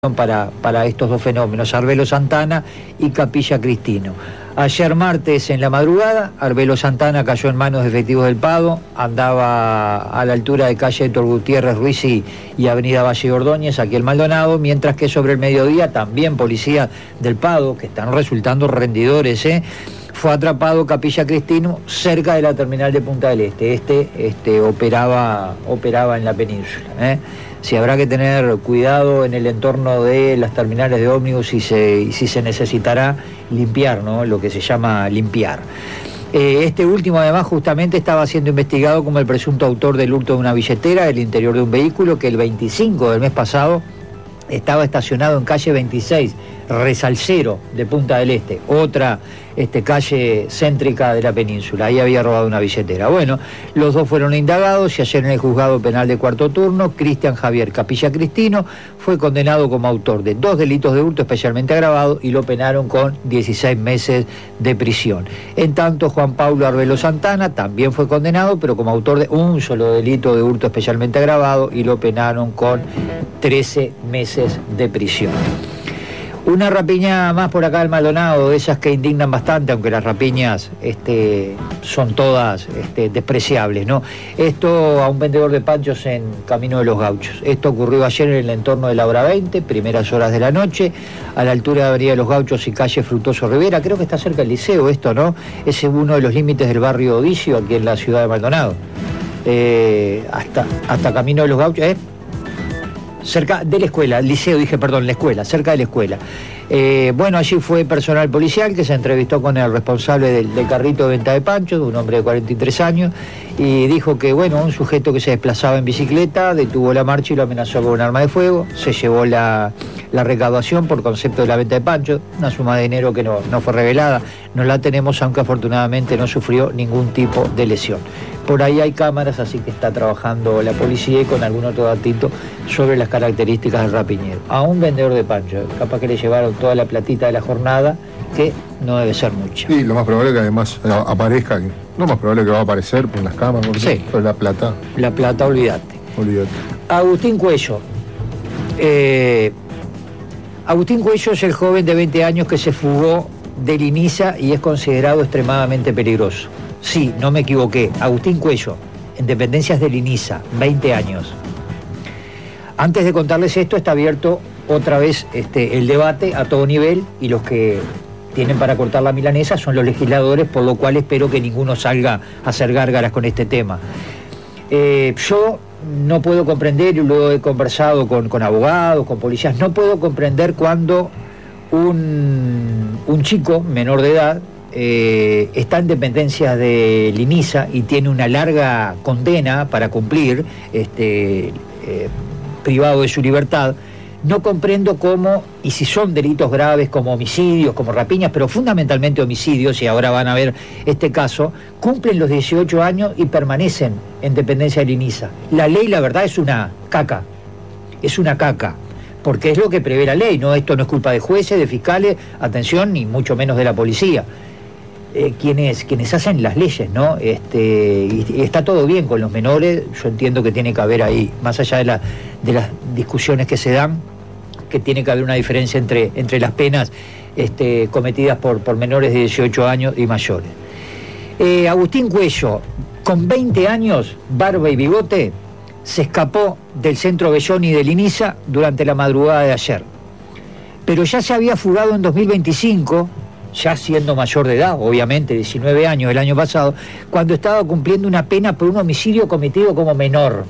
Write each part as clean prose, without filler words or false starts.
para estos dos fenómenos, Arbelo Santana y Capilla Cristino. Ayer martes en la madrugada, Arbelo Santana cayó en manos de efectivos del Pado, andaba a la altura de calle Héctor Gutiérrez Ruiz y avenida Valle Ordóñez, aquí en Maldonado, mientras que sobre el mediodía también policía del Pado, que están resultando rendidores, fue atrapado Capilla Cristino cerca de la terminal de Punta del Este. Operaba en la península. Sí, habrá que tener cuidado en el entorno de las terminales de ómnibus y si se necesitará limpiar, ¿no? Lo que se llama limpiar. Este último además justamente estaba siendo investigado como el presunto autor del hurto de una billetera del interior de un vehículo que el 25 del mes pasado estaba estacionado en calle 26, Resalcero de Punta del Este, otra calle céntrica de la península. Ahí había robado una billetera. Bueno, los dos fueron indagados y ayer en el juzgado penal de cuarto turno, Cristian Javier Capilla Cristino fue condenado como autor de 2 delitos de hurto especialmente agravado y lo penaron con 16 meses de prisión. En tanto, Juan Pablo Arbelo Santana también fue condenado, pero como autor de un solo delito de hurto especialmente agravado y lo penaron con 13 meses de prisión. Una rapiña más por acá del Maldonado, de esas que indignan bastante, aunque las rapiñas son todas despreciables, ¿no? Esto a un vendedor de panchos en Camino de los Gauchos. Esto ocurrió ayer en el entorno de la hora 20, primeras horas de la noche, a la altura de Avenida de los Gauchos y calle Fructuoso Rivera. Creo que está cerca del liceo esto, ¿no? Ese es uno de los límites del barrio Odicio, aquí en la ciudad de Maldonado. Hasta Camino de los Gauchos, cerca de la escuela, cerca de la escuela. Bueno, allí fue personal policial que se entrevistó con el responsable del carrito de venta de panchos, un hombre de 43 años, y dijo que, bueno, un sujeto que se desplazaba en bicicleta detuvo la marcha y lo amenazó con un arma de fuego, se llevó la recaudación por concepto de la venta de panchos, una suma de dinero que no fue revelada, no la tenemos, aunque afortunadamente no sufrió ningún tipo de lesión. Por ahí hay cámaras, así que está trabajando la policía y con algún otro datito sobre las características del rapiñero. A un vendedor de pancho, capaz que le llevaron toda la platita de la jornada, que no debe ser mucha. Sí, lo más probable es que además aparezca, lo más probable es que va a aparecer por las cámaras, sí. Pero la plata. La plata, olvídate. Agustín Cuello. Agustín Cuello es el joven de 20 años que se fugó del INISA y es considerado extremadamente peligroso. Sí, no me equivoqué. Agustín Cuello, en dependencias del INISA, 20 años. Antes de contarles esto, está abierto otra vez el debate a todo nivel y los que tienen para cortar la milanesa son los legisladores, por lo cual espero que ninguno salga a hacer gárgaras con este tema. Yo no puedo comprender, y luego he conversado con abogados, con policías, no puedo comprender cuando un chico menor de edad está en dependencias del INISA y tiene una larga condena para cumplir, privado de su libertad. No comprendo cómo, y si son delitos graves como homicidios, como rapiñas, pero fundamentalmente homicidios, y ahora van a ver este caso, cumplen los 18 años y permanecen en dependencia del INISA. La ley, la verdad, es una caca, porque es lo que prevé la ley, ¿no? Esto no es culpa de jueces, de fiscales, atención, ni mucho menos de la policía. Quienes hacen las leyes, ¿no? Y está todo bien con los menores, yo entiendo que tiene que haber ahí, más allá de las discusiones que se dan, que tiene que haber una diferencia entre las penas cometidas por menores de 18 años y mayores. Agustín Cuello, con 20 años, barba y bigote, se escapó del centro Belloni del INISA durante la madrugada de ayer. Pero ya se había fugado en 2025, ya siendo mayor de edad, obviamente, 19 años el año pasado, cuando estaba cumpliendo una pena por un homicidio cometido como menor.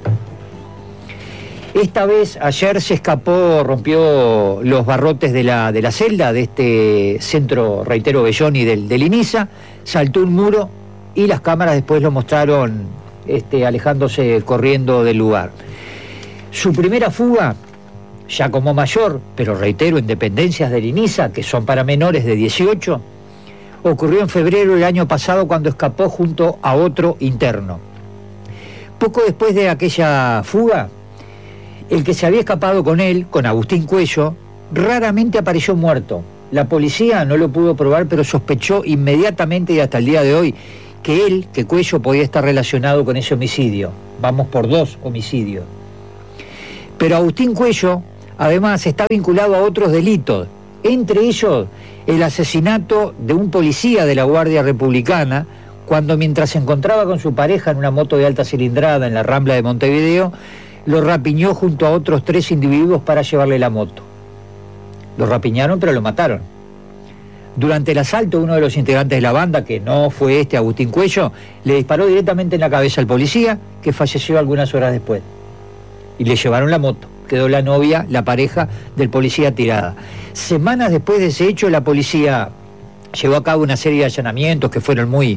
Esta vez, ayer se escapó, rompió los barrotes de la celda de este centro, reitero, Belloni del INISA, saltó un muro y las cámaras después lo mostraron alejándose, corriendo del lugar. Su primera fuga, ya como mayor, pero reitero, en dependencias del INISA, que son para menores de 18, ocurrió en febrero del año pasado cuando escapó junto a otro interno. Poco después de aquella fuga, el que se había escapado con él, con Agustín Cuello, raramente apareció muerto. La policía no lo pudo probar, pero sospechó inmediatamente y hasta el día de hoy que Cuello podía estar relacionado con ese homicidio. Vamos por 2 homicidios. Pero Agustín Cuello Además, está vinculado a otros delitos, entre ellos el asesinato de un policía de la Guardia Republicana, cuando mientras se encontraba con su pareja en una moto de alta cilindrada en la Rambla de Montevideo, lo rapiñó junto a otros 3 individuos para llevarle la moto. Lo rapiñaron, pero lo mataron. Durante el asalto, uno de los integrantes de la banda, que no fue Agustín Cuello, le disparó directamente en la cabeza al policía, que falleció algunas horas después. Y le llevaron la moto. Quedó la novia, la pareja del policía tirada. Semanas después de ese hecho, la policía llevó a cabo una serie de allanamientos que fueron muy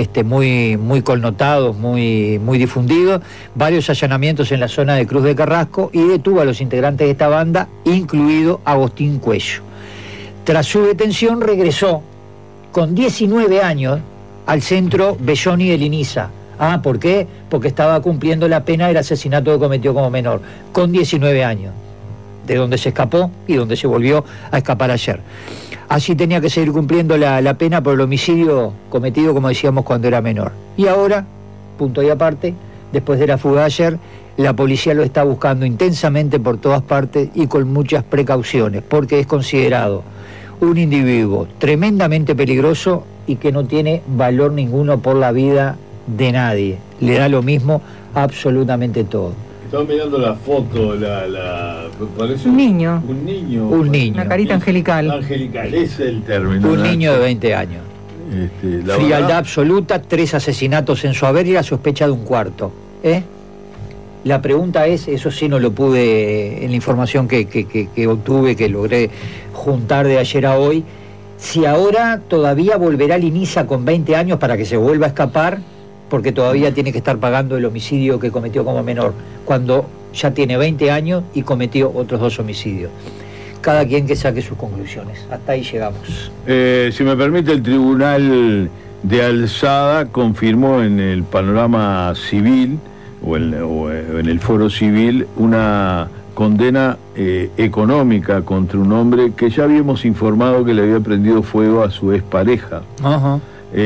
connotados, muy difundidos, varios allanamientos en la zona de Cruz de Carrasco, y detuvo a los integrantes de esta banda, incluido Agustín Cuello. Tras su detención regresó con 19 años al centro Belloni de Liniza. ¿Por qué? Porque estaba cumpliendo la pena del asesinato que cometió como menor, con 19 años, de donde se escapó y donde se volvió a escapar ayer. Allí tenía que seguir cumpliendo la pena por el homicidio cometido, como decíamos, cuando era menor. Y ahora, punto y aparte, después de la fuga de ayer, la policía lo está buscando intensamente por todas partes y con muchas precauciones, porque es considerado un individuo tremendamente peligroso y que no tiene valor ninguno por la vida de nadie. Le da lo mismo absolutamente todo. Estaba mirando la foto, parece un niño. Un niño. Un niño. Una carita angelical. Angelical, ese es el término. Un niño de 20 años. Frialdad verdad, absoluta, 3 asesinatos en su haber y la sospecha de un cuarto. La pregunta es, eso sí no lo pude, en la información que obtuve, que logré juntar de ayer a hoy, si ahora todavía volverá Liniza con 20 años para que se vuelva a escapar, porque todavía tiene que estar pagando el homicidio que cometió como menor, cuando ya tiene 20 años y cometió otros 2 homicidios. Cada quien que saque sus conclusiones. Hasta ahí llegamos. Si me permite, el Tribunal de Alzada confirmó en el panorama civil, o en el foro civil, una condena económica contra un hombre que ya habíamos informado que le había prendido fuego a su expareja. Ajá.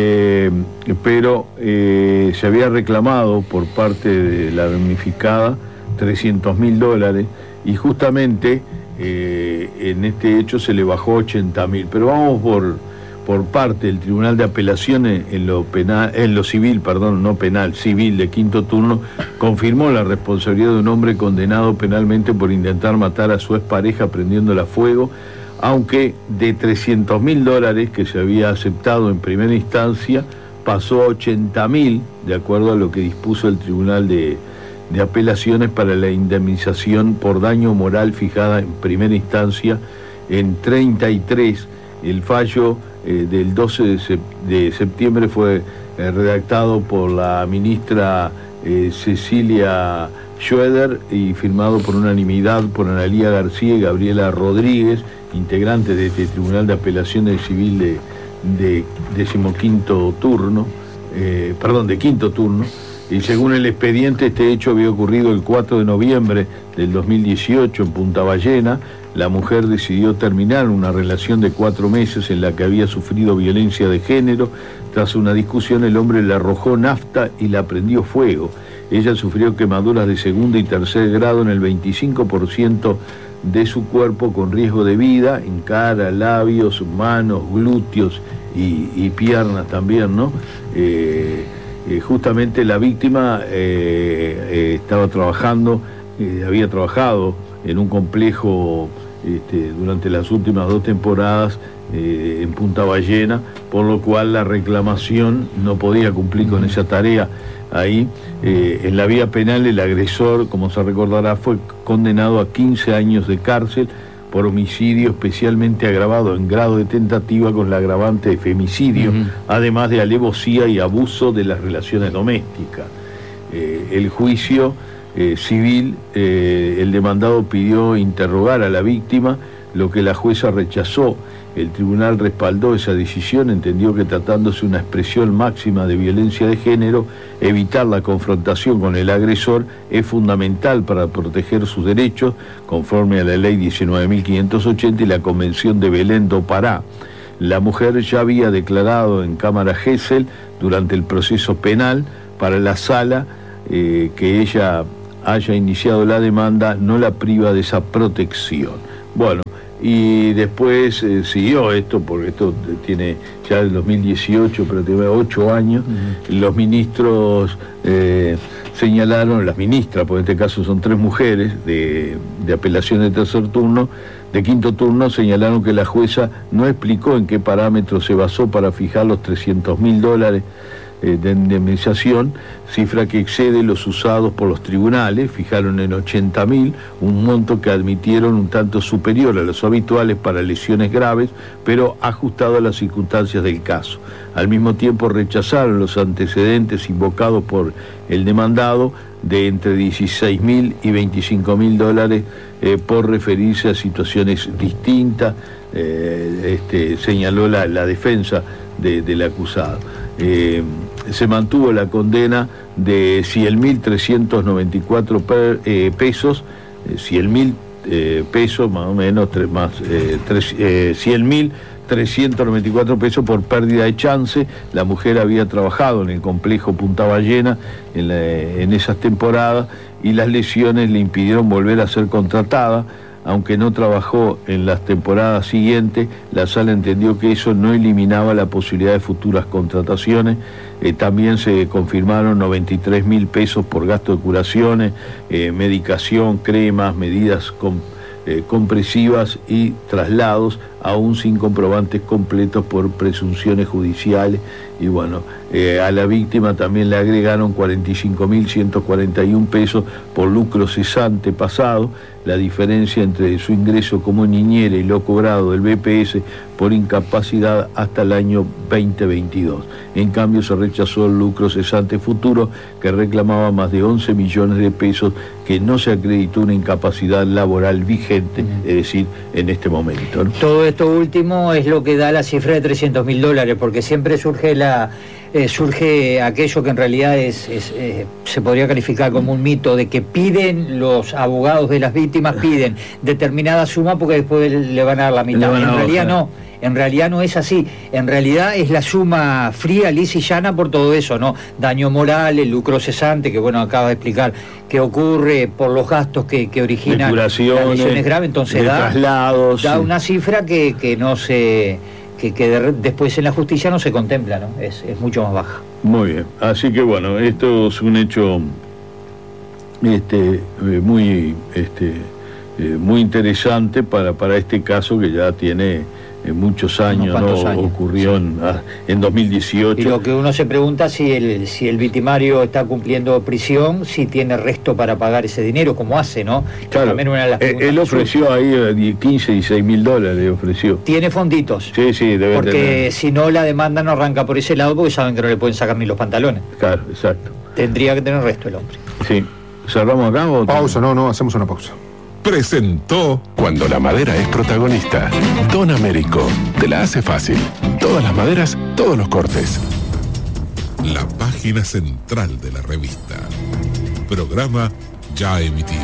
Pero se había reclamado por parte de la damnificada $300.000 y justamente en este hecho se le bajó $80.000. Pero vamos por parte. El Tribunal de Apelaciones en lo civil, no penal, civil de quinto turno, confirmó la responsabilidad de un hombre condenado penalmente por intentar matar a su expareja prendiéndola a fuego, aunque de $300.000 que se había aceptado en primera instancia pasó a $80.000, de acuerdo a lo que dispuso el Tribunal de Apelaciones para la indemnización por daño moral fijada en primera instancia en 33. El fallo del 12 de septiembre fue redactado por la ministra Cecilia Schroeder y firmado por unanimidad por Analía García y Gabriela Rodríguez, integrantes de este Tribunal de Apelaciones Civil de quinto turno. Y según el expediente, este hecho había ocurrido el 4 de noviembre del 2018 en Punta Ballena. La mujer decidió terminar una relación de 4 meses en la que había sufrido violencia de género. Tras una discusión, el hombre le arrojó nafta y la prendió fuego. Ella sufrió quemaduras de segundo y tercer grado en el 25% de su cuerpo, con riesgo de vida, en cara, labios, manos, glúteos y piernas también, ¿no? Justamente la víctima estaba trabajando, había trabajado en un complejo durante las últimas 2 temporadas en Punta Ballena, por lo cual la reclamación no podía cumplir con esa tarea. Ahí, en la vía penal, el agresor, como se recordará, fue condenado a 15 años de cárcel por homicidio especialmente agravado en grado de tentativa con la agravante de femicidio, además de alevosía y abuso de las relaciones domésticas. El juicio civil, el demandado pidió interrogar a la víctima, lo que la jueza rechazó. El tribunal respaldó esa decisión, entendió que tratándose de una expresión máxima de violencia de género, evitar la confrontación con el agresor es fundamental para proteger sus derechos, conforme a la ley 19.580 y la Convención de Belén do Pará. La mujer ya había declarado en Cámara Gesell durante el proceso penal para la sala que ella haya iniciado la demanda no la priva de esa protección. Bueno, y después siguió esto, porque esto tiene ya el 2018, pero tiene 8 años. Los ministros señalaron, las ministras, porque en este caso son 3 mujeres de apelación de tercer turno, de quinto turno, señalaron que la jueza no explicó en qué parámetros se basó para fijar los $300.000 de indemnización, cifra que excede los usados por los tribunales. Fijaron en 80.000, un monto que admitieron un tanto superior a los habituales para lesiones graves, pero ajustado a las circunstancias del caso. Al mismo tiempo rechazaron los antecedentes invocados por el demandado de entre $16.000 y $25.000 por referirse a situaciones distintas, señaló la defensa del acusado. Se mantuvo la condena de 100.394 pesos, 100.000 pesos más o menos, 100.394 pesos por pérdida de chance. La mujer había trabajado en el complejo Punta Ballena en esas temporadas y las lesiones le impidieron volver a ser contratada. Aunque no trabajó en las temporadas siguientes, la sala entendió que eso no eliminaba la posibilidad de futuras contrataciones. También se confirmaron 93.000 pesos por gasto de curaciones, medicación, cremas, medidas compresivas y traslados, aún sin comprobantes completos por presunciones judiciales. Y bueno, a la víctima también le agregaron 45.141 pesos por lucro cesante pasado. La diferencia entre su ingreso como niñera y lo cobrado del BPS por incapacidad hasta el año 2022. En cambio, se rechazó el lucro cesante futuro, que reclamaba más de 11 millones de pesos, que no se acreditó una incapacidad laboral vigente, es decir, en este momento, ¿no? Todo esto último es lo que da la cifra de $300.000, porque siempre surge aquello que en realidad se podría calificar como un mito, de que piden los abogados de las víctimas, piden determinada suma porque después le van a dar la mitad. En realidad no es así. En realidad es la suma fría, lisa y llana por todo eso, ¿no? Daño moral, el lucro cesante, que bueno, acaba de explicar que ocurre por los gastos que originan las lesiones graves. Entonces da una cifra que no se... Que después en la justicia no se contempla, ¿no? Es mucho más baja. Muy bien, así que bueno, esto es un hecho muy interesante para este caso, que ya tiene muchos años, ¿no? Ocurrió en 2018. Y lo que uno se pregunta si el victimario está cumpliendo prisión, si tiene resto para pagar ese dinero, como hace, ¿no? Claro, también una de las él ofreció ahí 15 y $6.000 ofreció. Tiene fonditos. Sí, debe porque tener. Si no, la demanda no arranca por ese lado, porque saben que no le pueden sacar ni los pantalones. Claro, exacto. Tendría que tener resto el hombre. Sí. ¿Cerramos acá o...? Pausa, no, hacemos una pausa. Presentó Cuando la madera es protagonista. Don Américo, te la hace fácil. Todas las maderas, todos los cortes. La página central de la revista. Programa ya emitido.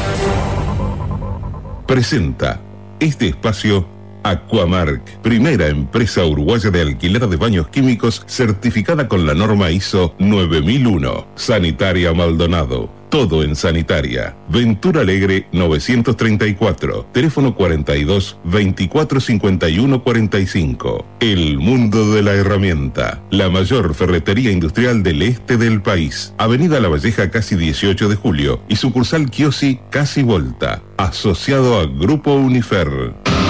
Presenta este espacio Aquamark, primera empresa uruguaya de alquiler de baños químicos certificada con la norma ISO 9001. Sanitaria Maldonado. Todo en sanitaria. Ventura Alegre 934. Teléfono 42 24 51 45. El mundo de la herramienta. La mayor ferretería industrial del este del país. Avenida La Valleja, casi 18 de julio. Y sucursal Chiosi, casi Volta. Asociado a Grupo Unifer.